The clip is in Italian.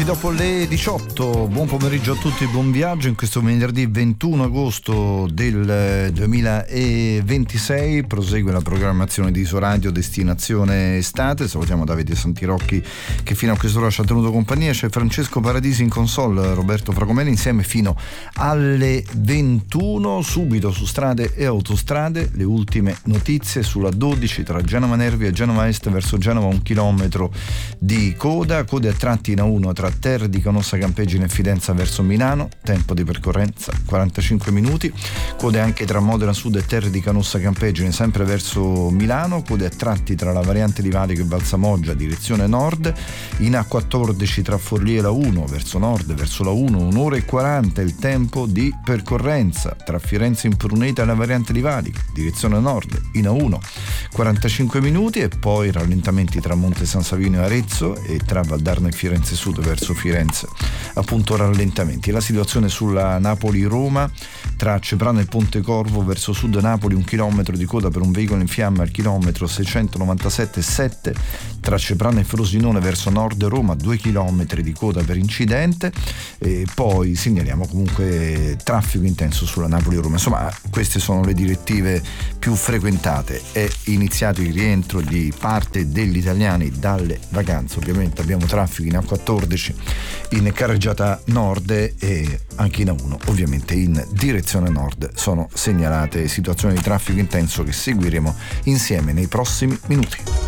Dopo le 18, buon pomeriggio a tutti, buon viaggio in questo venerdì 21 agosto del 2026. Prosegue la programmazione di Isoradio Destinazione Estate. Salutiamo Davide Santirocchi che fino a quest'ora ci ha tenuto compagnia. C'è Francesco Paradisi in console, Roberto Fragomeni insieme fino alle 21. Subito su strade e autostrade le ultime notizie sulla 12 tra Genova Nervi e Genova Est verso Genova, 1 chilometro di code a tratti in A1 tra Terre di Canossa Campeggine e Fidenza verso Milano, tempo di percorrenza 45 minuti, code anche tra Modena Sud e Terre di Canossa Campeggine sempre verso Milano, code a tratti tra la variante di Valico e Valsamoggia direzione nord, in A14 tra Forlì e la 1 verso nord verso la 1 1 ora e 40 il tempo di percorrenza, tra Firenze Impruneta e la variante di Valico direzione nord in A1 45 minuti e poi rallentamenti tra Monte San Savino e Arezzo e tra Valdarno e Firenze Sud verso Firenze, appunto rallentamenti. La situazione sulla Napoli-Roma tra Ceprano e Ponte Corvo verso sud Napoli, 1 chilometro di coda per un veicolo in fiamme al chilometro 697,7, tra Ceprano e Frosinone verso nord Roma 2 chilometri di coda per incidente, e poi segnaliamo comunque traffico intenso sulla Napoli-Roma. Insomma, queste sono le direttive più frequentate. È iniziato il rientro di parte degli italiani dalle vacanze, ovviamente abbiamo traffico in A14 in carreggiata nord e anche in A1 ovviamente in direzione nord sono segnalate situazioni di traffico intenso che seguiremo insieme nei prossimi minuti.